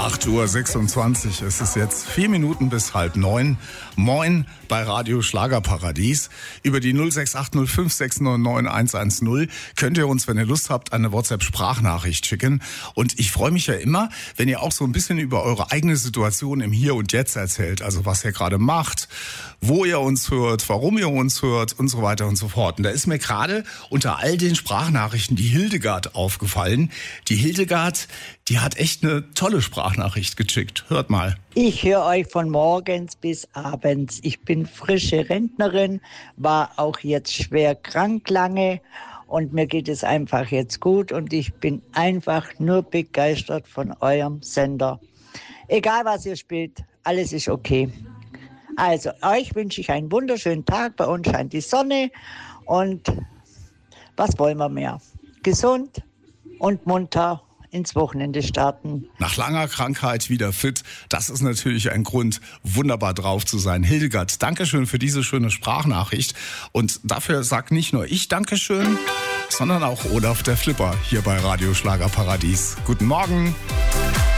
8:26 Uhr. Es ist jetzt 4 Minuten bis 8:30. Moin bei Radio Schlagerparadies. Über die 068056999110 könnt ihr uns, wenn ihr Lust habt, eine WhatsApp-Sprachnachricht schicken. Und ich freue mich ja immer, wenn ihr auch so ein bisschen über eure eigene Situation im Hier und Jetzt erzählt. Also was ihr gerade macht, wo ihr uns hört, warum ihr uns hört und so weiter und so fort. Und da ist mir gerade unter all den Sprachnachrichten die Hildegard aufgefallen. Die Hildegard, die hat echt eine tolle Sprachnachricht geschickt. Hört mal. Ich höre euch von morgens bis abends. Ich bin frische Rentnerin, war auch jetzt schwer krank lange und mir geht es einfach jetzt gut und ich bin einfach nur begeistert von eurem Sender. Egal was ihr spielt, alles ist okay. Also euch wünsche ich einen wunderschönen Tag. Bei uns scheint die Sonne und was wollen wir mehr? Gesund und munter ins Wochenende starten. Nach langer Krankheit wieder fit. Das ist natürlich ein Grund, wunderbar drauf zu sein. Hildegard, Dankeschön für diese schöne Sprachnachricht. Und dafür sagt nicht nur ich Dankeschön, sondern auch Olaf der Flipper hier bei Radio Schlagerparadies. Guten Morgen.